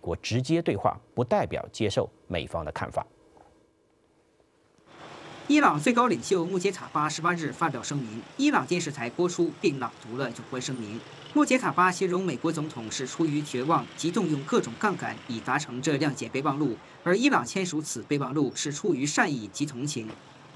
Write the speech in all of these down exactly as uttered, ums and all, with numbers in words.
国直接对话，不代表接受美方的看法。 伊朗最高领袖穆杰塔巴十八日发表声明，伊朗电视台播出并朗读了有关声明。穆杰塔巴形容美国总统是出于绝望，即动用各种杠杆以达成这谅解备忘录，而伊朗签署此备忘录是出于善意及同情。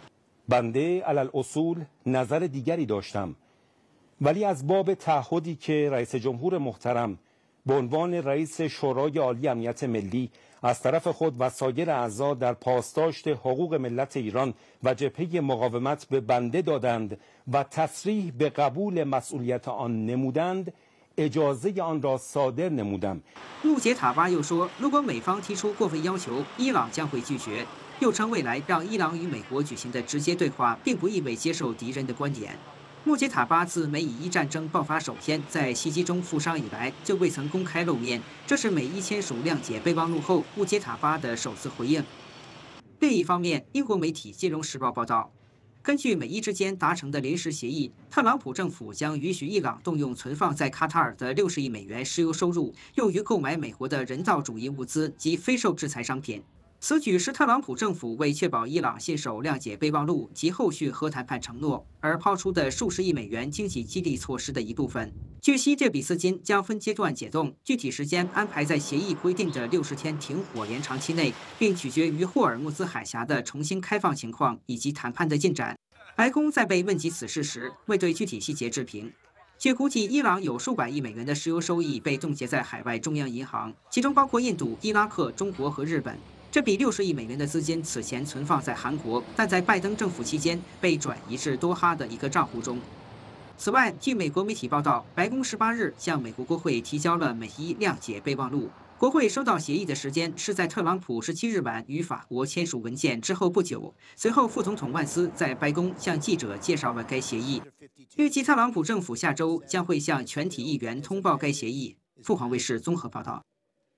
بنده علی الاصول نظر دیگری داشتم ولی از باب تعهدی که رئیس جمهور محترم به عنوان رئیس شورای عالی امنیت ملی از طرف خود و سایر اعضا در پاسداشت حقوق ملت ایران و جبهه مقاومت به بنده دادند و تصریح به قبول مسئولیت آن نمودند اجازه آن را صادر نمودم。 穆杰塔巴又说，如果美方提出过分要求，伊朗将会拒绝。又称未来让伊朗与美国举行的直接对话，并不意味接受敌人的观点。穆杰塔巴自美以伊战争爆发首天在袭击中负伤以来，就未曾公开露面。这是美伊签署谅解备忘录后，穆杰塔巴的首次回应。另一方面，英国媒体《金融时报》报道，根据美伊之间达成的临时协议，特朗普政府将允许伊朗动用存放在卡塔尔的六十亿美元石油收入，用于购买美国的人道主义物资及非受制裁商品。此举是特朗普政府为确保伊朗信守谅解备忘录及后续核谈判承诺而抛出的数十亿美元经济激励措施的一部分。据悉，这笔资金将分阶段解冻，具体时间安排在协议规定的六十天停火延长期内，并取决于霍尔木兹海峡的重新开放情况以及谈判的进展。白宫在被问及此事时，未对具体细节置评。据估计，伊朗有数百亿美元的石油收益被冻结在海外中央银行，其中包括印度、伊拉克、中国和日本。这笔六十亿美元的资金此前存放在韩国，但在拜登政府期间被转移至多哈的一个账户中。此外，据美国媒体报道，白宫十八日向美国国会提交了美伊谅解备忘录。国会收到协议的时间是在特朗普十七日晚与法国签署文件之后不久。随后，副总统万斯在白宫向记者介绍了该协议。预计特朗普政府下周将会向全体议员通报该协议。凤凰卫视综合报道。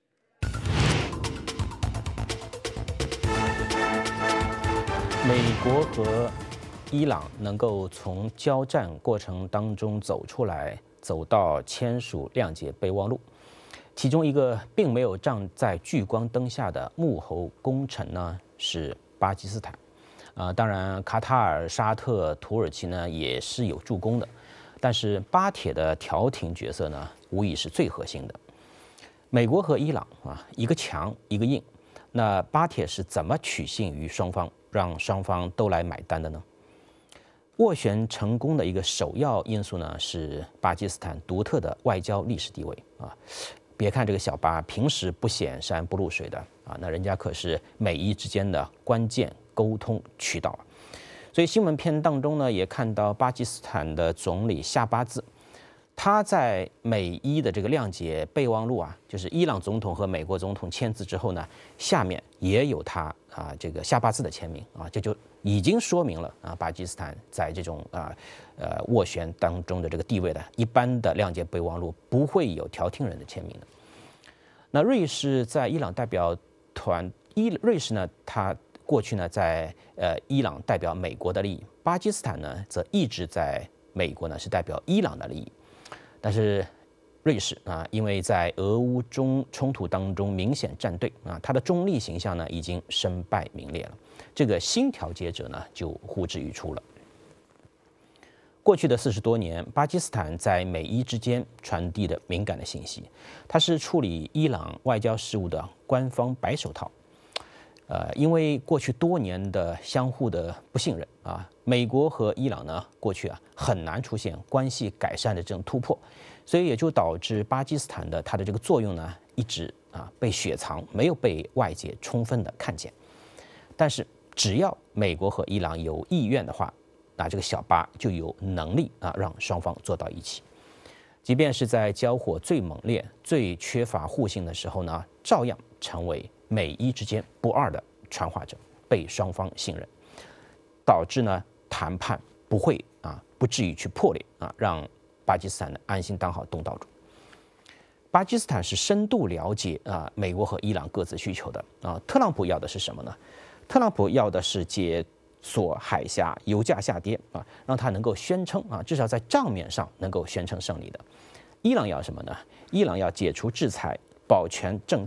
美国和伊朗能够从交战过程当中走出来，走到签署谅解备忘录，其中一个并没有站在聚光灯下的幕后功臣呢是巴基斯坦。啊、呃，当然卡塔尔、沙特、土耳其呢也是有助攻的，但是巴铁的调停角色呢无疑是最核心的。美国和伊朗啊，一个强一个硬，那巴铁是怎么取信于双方，让双方都来买单的呢？斡旋成功的一个首要因素呢，是巴基斯坦独特的外交历史地位啊。别看这个小巴平时不显山不露水的啊，那人家可是美伊之间的关键沟通渠道啊。所以新闻片当中呢，也看到巴基斯坦的总理夏巴兹，他在美伊的这个谅解备忘录啊，就是伊朗总统和美国总统签字之后呢，下面也有他啊这个夏巴兹的签名啊，这就已经说明了啊巴基斯坦在这种啊呃斡旋当中的这个地位的。一般的谅解备忘录不会有调停人的签名的。那瑞士在伊朗代表团，伊瑞士呢，它过去呢在呃伊朗代表美国的利益，巴基斯坦呢则一直在美国呢是代表伊朗的利益。但是瑞士啊，因为在俄乌中冲突当中明显站队啊，它的中立形象呢已经身败名裂了。这个新调解者呢就呼之欲出了。过去的四十多年，巴基斯坦在美伊之间传递的敏感的信息，它是处理伊朗外交事务的官方白手套。呃，因为过去多年的相互的不信任啊，美国和伊朗呢，过去啊很难出现关系改善的这种突破，所以也就导致巴基斯坦的它的这个作用呢，一直啊被雪藏，没有被外界充分的看见。但是只要美国和伊朗有意愿的话，那这个小巴就有能力啊让双方坐到一起。即便是在交火最猛烈、最缺乏互信的时候呢，照样成为美伊之间不二的传话者，被双方信任，导致呢谈判不会啊不至于去破裂啊，让巴基斯坦呢安心当好东道主。巴基斯坦是深度了解啊美国和伊朗各自需求的啊。特朗普要的是什么呢？特朗普要的是解锁海峡油价下跌啊，让他能够宣称啊，至少在账面上能够宣称胜利的。伊朗要什么呢？伊朗要解除制裁，保全政权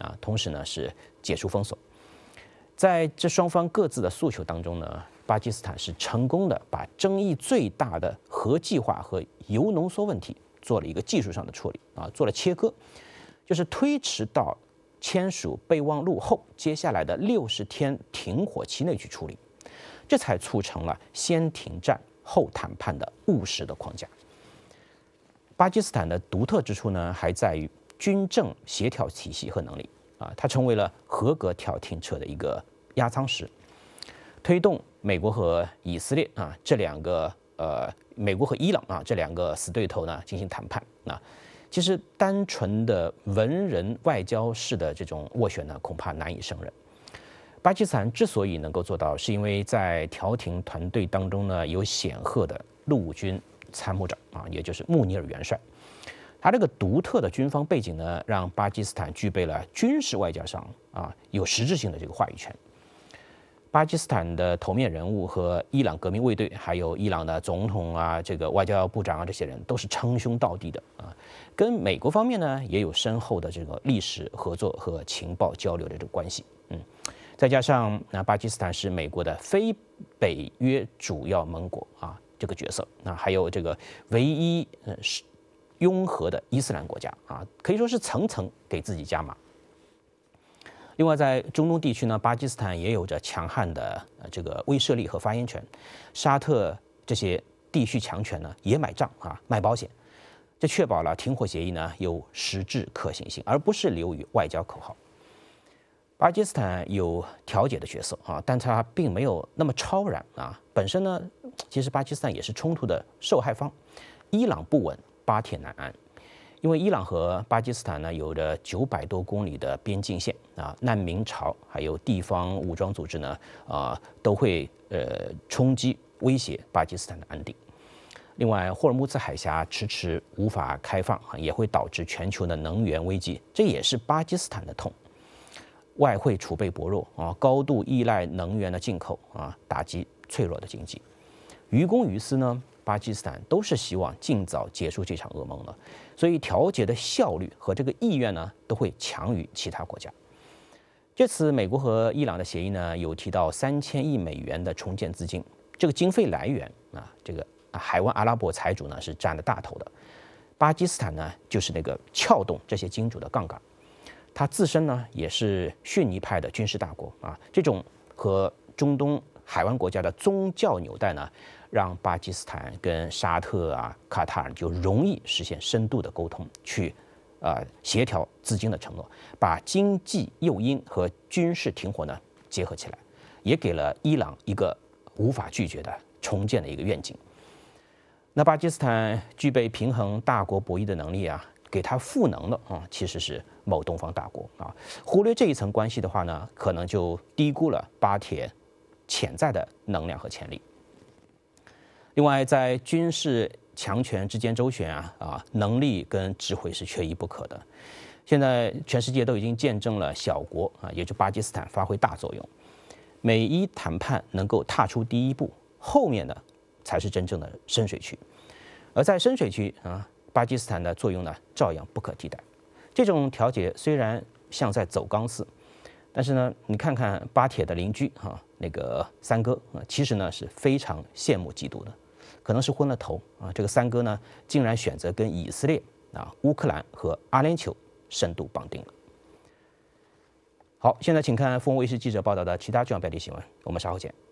啊，同时呢是解除封锁。在这双方各自的诉求当中呢，巴基斯坦是成功的把争议最大的核计划和铀浓缩问题做了一个技术上的处理啊，做了切割，就是推迟到签署备忘录后接下来的六十天停火期内去处理，这才促成了先停战后谈判的务实的框架。巴基斯坦的独特之处呢，还在于军政协调体系和能力啊，它成为了合格调停车的一个压舱石，推动美国和以色列啊这两个呃，美国和伊朗啊这两个死对头呢进行谈判啊。其实单纯的文人外交式的这种斡旋呢，恐怕难以胜任。巴基斯坦之所以能够做到，是因为在调停团队当中呢，有显赫的陆军参谋长啊，也就是穆尼尔元帅。他这个独特的军方背景呢，让巴基斯坦具备了军事外交上啊有实质性的这个话语权。巴基斯坦的头面人物和伊朗革命卫队，还有伊朗的总统啊，这个外交部长啊，这些人都是称兄道弟的啊，跟美国方面呢也有深厚的这个历史合作和情报交流的这个关系。嗯，再加上那巴基斯坦是美国的非北约主要盟国啊这个角色，那还有这个唯一呃是拥核的伊斯兰国家啊，可以说是层层给自己加码。另外，在中东地区呢，巴基斯坦也有着强悍的呃这个威慑力和发言权，沙特这些地区强权呢也买账啊，卖保险，这确保了停火协议呢有实质可行性，而不是流于外交口号。巴基斯坦有调解的角色啊，但它并没有那么超然啊。本身呢，其实巴基斯坦也是冲突的受害方，伊朗不稳，巴铁难安。因为伊朗和巴基斯坦呢有着九百多公里的边境线啊，难民潮还有地方武装组织呢啊都会呃冲击威胁巴基斯坦的安定。另外，霍尔木兹海峡迟迟无法开放啊，也会导致全球的能源危机，这也是巴基斯坦的痛。外汇储备薄弱啊，高度依赖能源的进口啊，打击脆弱的经济。于公于私呢，巴基斯坦都是希望尽早结束这场噩梦的，所以调解的效率和这个意愿呢，都会强于其他国家。这次美国和伊朗的协议呢，有提到三千亿美元的重建资金，这个经费来源啊，这个海湾阿拉伯财主呢是占了大头的，巴基斯坦呢就是那个撬动这些金主的杠杆，它自身呢也是逊尼派的军事大国啊，这种和中东海湾国家的宗教纽带呢，让巴基斯坦跟沙特啊、卡塔尔就容易实现深度的沟通，去呃协调资金的承诺，把经济诱因和军事停火呢结合起来，也给了伊朗一个无法拒绝的重建的一个愿景。那巴基斯坦具备平衡大国博弈的能力啊，给他赋能的啊，其实是某东方大国啊。忽略这一层关系的话呢，可能就低估了巴铁潜在的能量和潜力。另外，在军事强权之间周旋啊啊，能力跟智慧是缺一不可的。现在全世界都已经见证了小国啊，也就巴基斯坦发挥大作用。美伊谈判能够踏出第一步，后面呢才是真正的深水区。而在深水区啊，巴基斯坦的作用呢照样不可替代。这种调解虽然像在走钢丝，但是呢，你看看巴铁的邻居哈、啊，那个三哥啊，其实呢是非常羡慕嫉妒的，可能是昏了头啊。这个三哥呢，竟然选择跟以色列啊、乌克兰和阿联酋深度绑定了。好，现在请看凤凰卫视记者报道的其他重要标题新闻，我们稍后见。